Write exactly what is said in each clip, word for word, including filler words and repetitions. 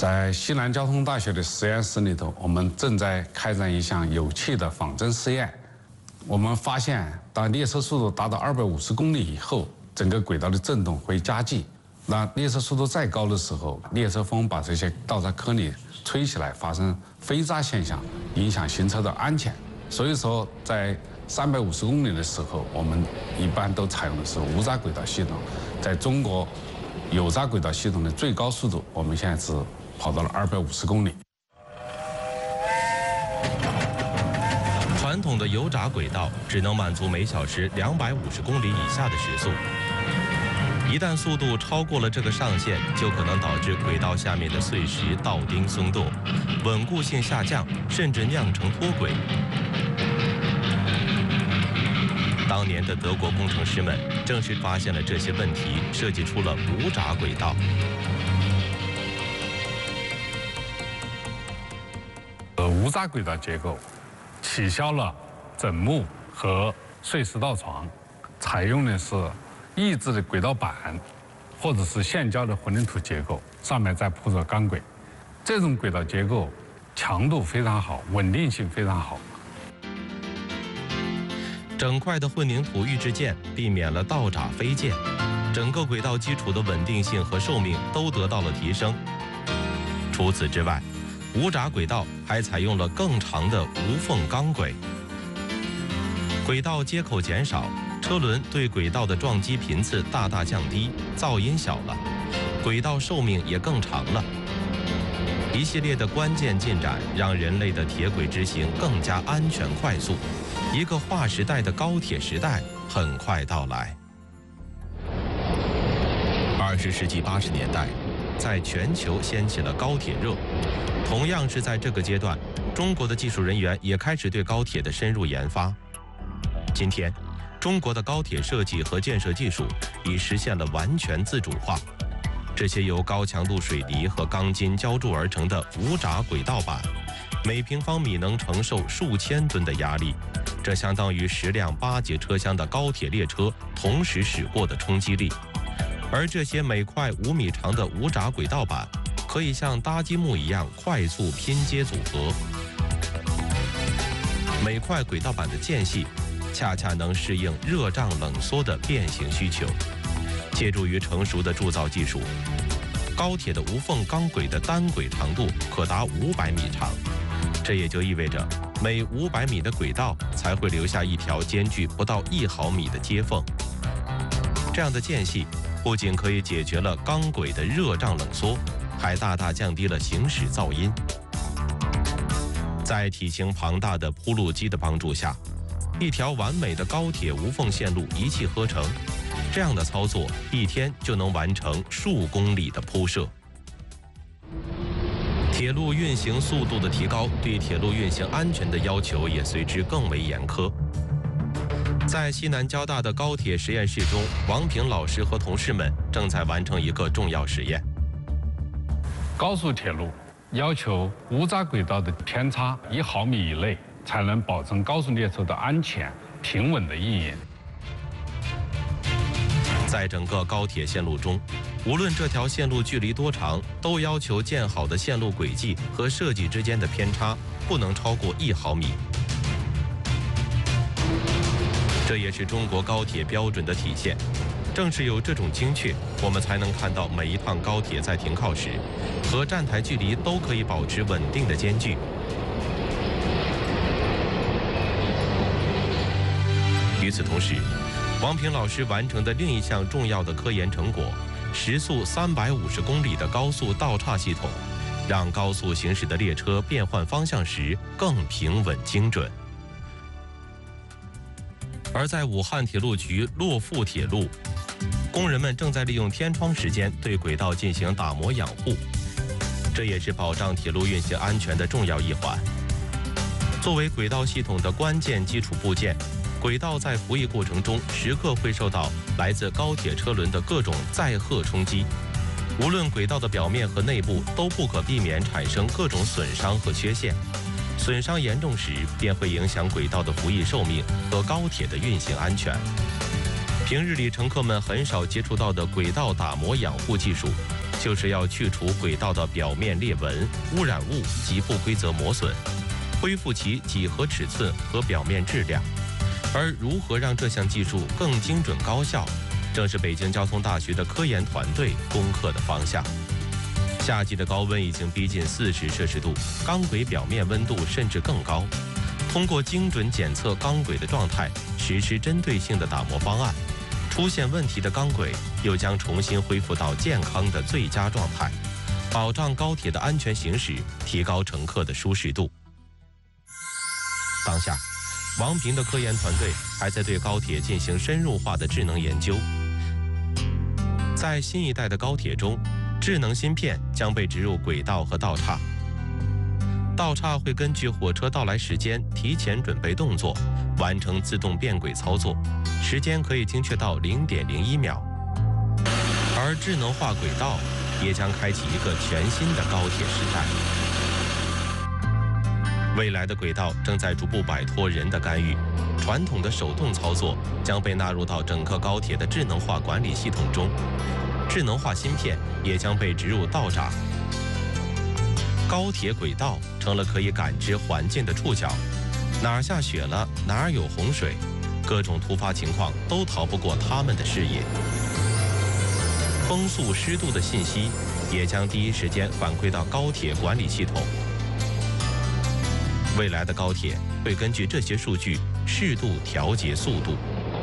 在西南交通大学的实验室里头，我们正在开展一项有趣的仿真试验。我们发现，当列车速度达到二百五十公里以后，整个轨道的震动会加剧。那列车速度再高的时候，列车风把这些道闸颗粒吹起来，发生飞渣现象，影响行车的安全。所以说，在三百五十公里的时候，我们一般都采用的是无闸轨道系统。在中国有闸轨道系统的最高速度，我们现在是跑到了二百五十公里。 传统的油闸轨道只能满足每小时两百五十公里以下的时速，一旦速度超过了这个上限，就可能导致轨道下面的碎石、道钉松动，稳固性下降，甚至酿成脱轨。当年的德国工程师们正是发现了这些问题，设计出了无闸轨道。 呃，无闸轨道结构取消了枕木和碎石道床，采用的是抑制的轨道板，或者是现胶的混凝土结构，上面再铺着钢轨。这种轨道结构强度非常好，稳定性非常好。 整块的混凝土预制件避免了道闸飞溅，整个轨道基础的稳定性和寿命都得到了提升。除此之外，无闸轨道还采用了更长的无缝钢轨，轨道接口减少，车轮对轨道的撞击频次大大降低，噪音小了，轨道寿命也更长了。一系列的关键进展让人类的铁轨之行更加安全快速，一个划时代的高铁时代很快到来。二十世纪八十年代，在全球掀起了高铁热。同样是在这个阶段，中国的技术人员也开始对高铁的深入研发。今天，中国的高铁设计和建设技术已实现了完全自主化。这些由高强度水泥和钢筋浇筑而成的无闸轨道板，每平方米能承受数千吨的压力，这相当于十辆八节车厢的高铁列车同时驶过的冲击力。而这些每块五米长的无闸轨道板，可以像搭积木一样快速拼接组合。每块轨道板的间隙，恰恰能适应热胀冷缩的变形需求。借助于成熟的铸造技术，高铁的无缝钢轨的单轨长度可达五百米长，这也就意味着每五百米的轨道才会留下一条间距不到一毫米的接缝。这样的间隙不仅可以解决了钢轨的热胀冷缩，还大大降低了行驶噪音。在体型庞大的铺路机的帮助下，一条完美的高铁无缝线路一气呵成。这样的操作，一天就能完成数公里的铺设。铁路运行速度的提高，对铁路运行安全的要求也随之更为严苛。在西南交大的高铁实验室中，王平老师和同事们正在完成一个重要实验。 高速铁路要求无闸轨道的偏差一毫米以内，才能保证高速列车的安全平稳的运营。 在整个高铁线路中，无论这条线路距离多长，都要求建好的线路轨迹和设计之间的偏差不能超过一毫米。这也是中国高铁标准的体现。正是有这种精确，我们才能看到每一趟高铁在停靠时，和站台距离都可以保持稳定的间距。与此同时，王平老师完成的另一项重要的科研成果，时速三百五十公里的高速道岔系统，让高速行驶的列车变换方向时更平稳精准。而在武汉铁路局洛阜铁路，工人们正在利用天窗时间对轨道进行打磨养护，这也是保障铁路运行安全的重要一环。作为轨道系统的关键基础部件，轨道在服役过程中时刻会受到来自高铁车轮的各种载荷冲击，无论轨道的表面和内部都不可避免产生各种损伤和缺陷。损伤严重时，便会影响轨道的服役寿命和高铁的运行安全。平日里乘客们很少接触到的轨道打磨养护技术， 就是要去除轨道的表面裂纹、污染物及不规则磨损，恢复其几何尺寸和表面质量。而如何让这项技术更精准高效，正是北京交通大学的科研团队攻克的方向。夏季的高温已经逼近四十摄氏度，钢轨表面温度甚至更高。通过精准检测钢轨的状态，实施针对性的打磨方案，出现问题的钢轨又将重新恢复到健康的最佳状态，保障高铁的安全行驶，提高乘客的舒适度。当下，王平的科研团队还在对高铁进行深入化的智能研究。在新一代的高铁中，智能芯片将被植入轨道和道岔，道岔会根据火车到来时间提前准备动作，完成自动变轨操作，时间可以精确到零点零一秒。而智能化轨道也将开启一个全新的高铁时代。未来的轨道正在逐步摆脱人的干预，传统的手动操作将被纳入到整个高铁的智能化管理系统中，智能化芯片也将被植入道闸。高铁轨道成了可以感知环境的触角，哪儿下雪了，哪儿有洪水，各种突发情况都逃不过他们的视野。风速、湿度的信息也将第一时间反馈到高铁管理系统。未来的高铁会根据这些数据适度调节速度。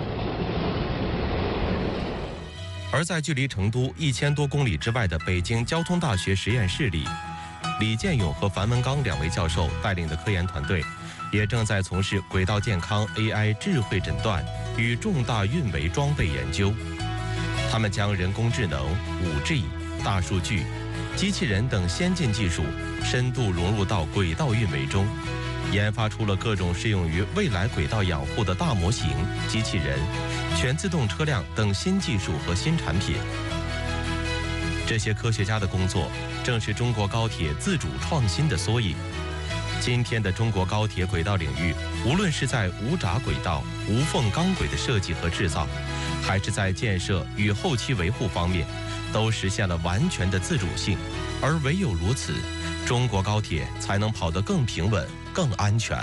而在距离成都一千多公里之外的北京交通大学实验室里，李建勇和樊文刚两位教授带领的科研团队，也正在从事轨道健康 A I 智慧诊断与重大运维装备研究。他们将人工智能、五 G、大数据、机器人等先进技术深度融入到轨道运维中，研发出了各种适用于未来轨道养护的大模型、机器人、全自动车辆等新技术和新产品。这些科学家的工作正是中国高铁自主创新的缩影。今天的中国高铁轨道领域，无论是在无闸轨道、无缝钢轨的设计和制造，还是在建设与后期维护方面，都实现了完全的自主性。而唯有如此，中国高铁才能跑得更平稳、更安全。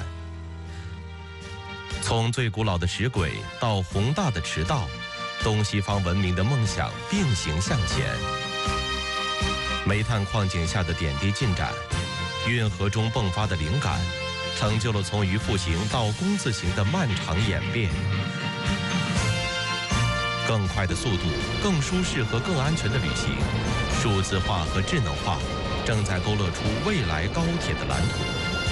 从最古老的石轨到宏大的驰道，东西方文明的梦想并行向前。煤炭矿井下的点滴进展，运河中迸发的灵感，成就了从鱼腹型到工字形的漫长演变。更快的速度、更舒适和更安全的旅行，数字化和智能化正在勾勒出未来高铁的蓝图。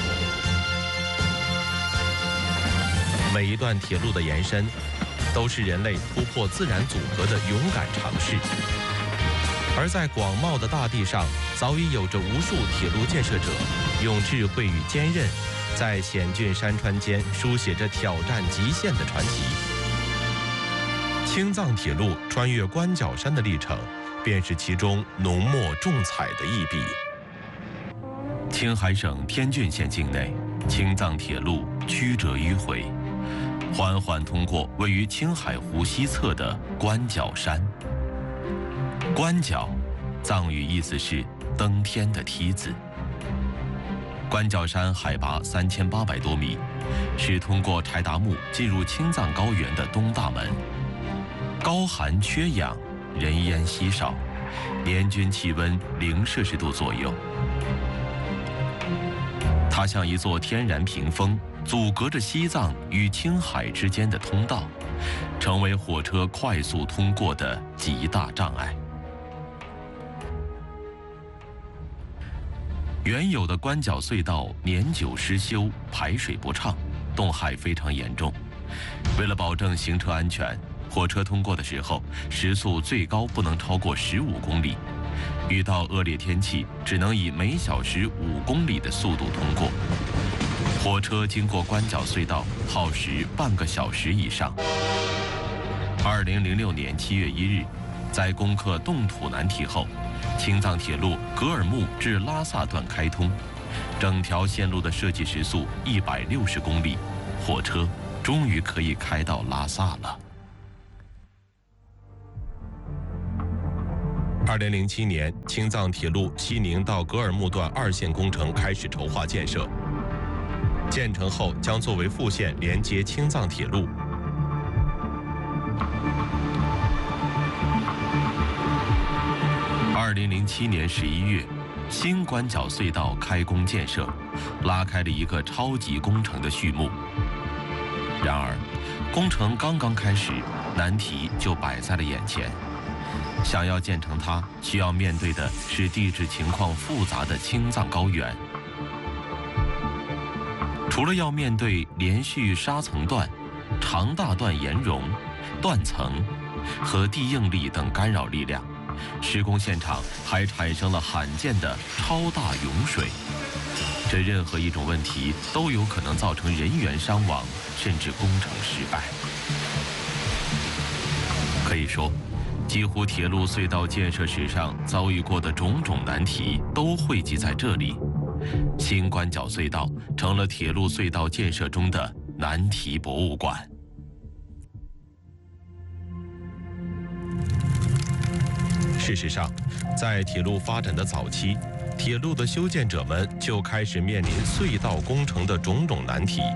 每一段铁路的延伸，都是人类突破自然阻隔的勇敢尝试。而在广袤的大地上，早已有着无数铁路建设者，用智慧与坚韧，在险峻山川间书写着挑战极限的传奇。青藏铁路穿越关角山的历程，便是其中浓墨重彩的一笔。青海省天峻县境内，青藏铁路曲折迂回，缓缓通过位于青海湖西侧的关角山。关角，藏语意思是登天的梯子。关角山海拔三千八百多米，是通过柴达木进入青藏高原的东大门。高寒缺氧，人烟稀少，年均气温零摄氏度左右。它像一座天然屏风，阻隔着西藏与青海之间的通道，成为火车快速通过的极大障碍。原有的关角隧道年久失修，排水不畅，冻害非常严重。为了保证行车安全，火车通过的时候，时速最高不能超过十五公里。遇到恶劣天气，只能以每小时五公里的速度通过。火车经过关角隧道耗时半个小时以上。二零零六年七月一日，在攻克冻土难题后，青藏铁路格尔木至拉萨段开通，整条线路的设计时速一百六十公里，火车终于可以开到拉萨了。 二零零七年，青藏铁路西宁到格尔木段二线工程开始筹划建设，建成后将作为副线连接青藏铁路。二零零七年十一月，新关角隧道开工建设，拉开了一个超级工程的序幕。然而，工程刚刚开始，难题就摆在了眼前。想要建成它，需要面对的是地质情况复杂的青藏高原。除了要面对连续沙层段、长大段岩溶、断层和地应力等干扰力量，施工现场还产生了罕见的超大涌水。这任何一种问题都有可能造成人员伤亡，甚至工程失败。可以说，几乎铁路隧道建设史上遭遇过的种种难题都汇集在这里。新关角隧道成了铁路隧道建设中的难题博物馆。事实上，在铁路发展的早期，铁路的修建者们就开始面临隧道工程的种种难题。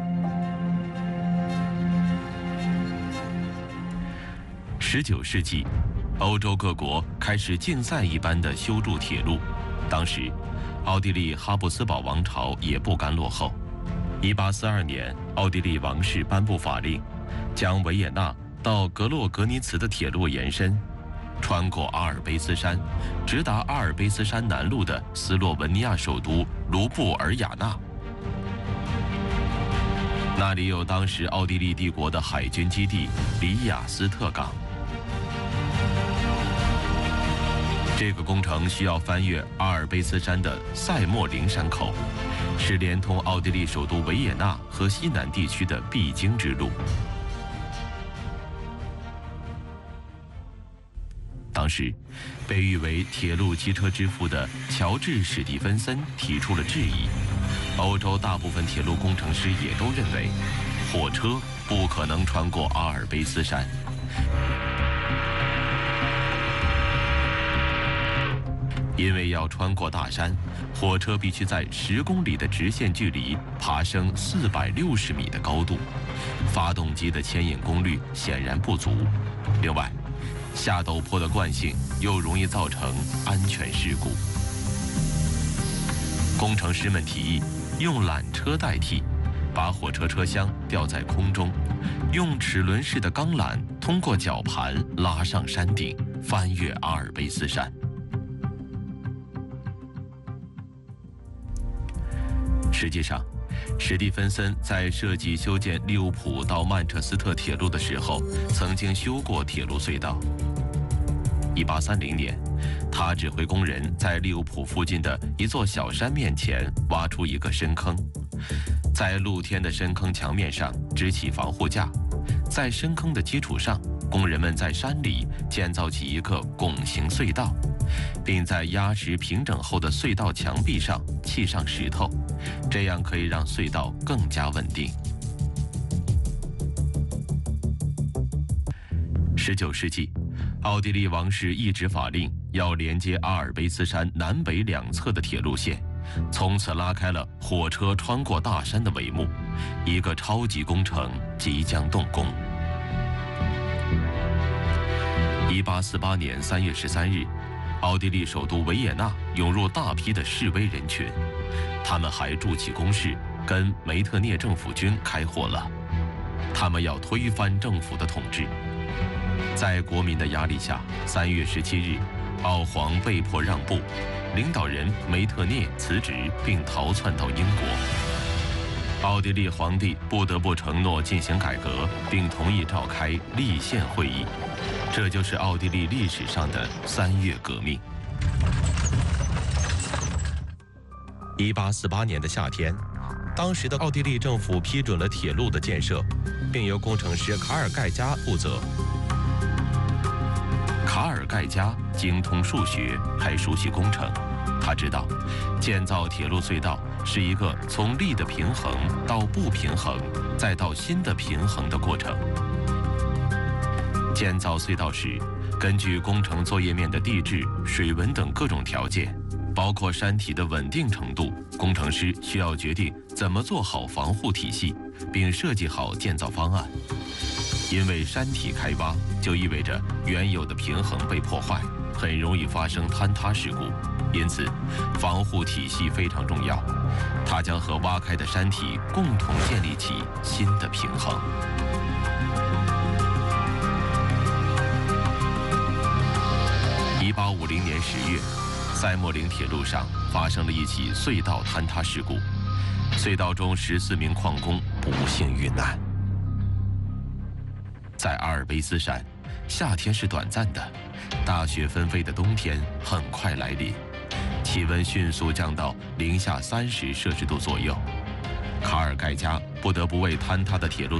十九世纪，欧洲各国开始竞赛一般的修筑铁路。当时，奥地利哈布斯堡王朝也不甘落后。一八四二年，奥地利王室颁布法令，将维也纳到格洛格尼茨的铁路延伸，穿过阿尔卑斯山，直达阿尔卑斯山南麓的斯洛文尼亚首都卢布尔雅纳。那里有当时奥地利帝国的海军基地里雅斯特港。这个工程需要翻越阿尔卑斯山的塞莫林山口，是连通奥地利首都维也纳和西南地区的必经之路。当时，被誉为铁路机车之父的乔治·史蒂芬森提出了质疑。欧洲大部分铁路工程师也都认为，火车不可能穿过阿尔卑斯山。因为要穿过大山，火车必须在十公里的直线距离爬升四百六十米的高度，发动机的牵引功率显然不足。另外，下陡坡的惯性又容易造成安全事故。工程师们提议用缆车代替，把火车车厢吊在空中，用齿轮式的钢缆通过绞盘拉上山顶，翻越阿尔卑斯山。实际上，史蒂芬森在设计修建利物浦到曼彻斯特铁路的时候，曾经修过铁路隧道。一八三零年，他指挥工人在利物浦附近的一座小山面前挖出一个深坑，在露天的深坑墙面上支起防护架，在深坑的基础上，工人们在山里建造起一个拱形隧道，并在压实平整后的隧道墙壁上砌上石头，这样可以让隧道更加稳定。十九世纪，奥地利王室一纸法令要连接阿尔卑斯山南北两侧的铁路线，从此拉开了火车穿过大山的帷幕，一个超级工程即将动工。一八四八年三月十三日，奥地利首都维也纳涌入大批的示威人群，他们还筑起工事，跟梅特涅政府军开火了。他们要推翻政府的统治。在国民的压力下，三月十七日，奥皇被迫让步，领导人梅特涅辞职并逃窜到英国。奥地利皇帝不得不承诺进行改革，并同意召开立宪会议。这就是奥地利历史上的三月革命。一八四八年的夏天，当时的奥地利政府批准了铁路的建设，并由工程师卡尔盖加负责。卡尔盖加精通数学，还熟悉工程，他知道，建造铁路隧道是一个从力的平衡到不平衡，再到新的平衡的过程。建造隧道时， 根据工程作业面的地质、水文等各种条件，包括山体的稳定程度，工程师需要决定怎么做好防护体系，并设计好建造方案。因为山体开挖就意味着原有的平衡被破坏，很容易发生坍塌事故，因此防护体系非常重要。它将和挖开的山体共同建立起新的平衡。一八五零年十月，塞莫林铁路上发生了一起隧道坍塌事故，隧道中十四名矿工不幸遇难。在阿尔卑斯山，夏天是短暂的，大雪纷飞的冬天很快来临，气温迅速降到零下三十摄氏度左右。卡尔盖加不得不为坍塌的铁路